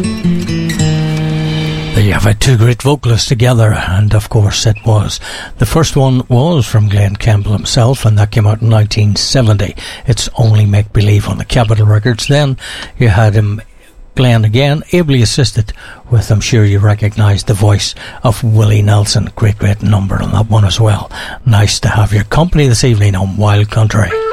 You have two great vocalists together, and of course it was. The first one was from Glenn Campbell himself, and that came out in 1970. It's Only Make Believe on the Capitol Records. Then you had Glenn again, ably assisted with, I'm sure you recognise the voice of Willie Nelson. Great number on that one as well. Nice to have your company this evening on Wild Country.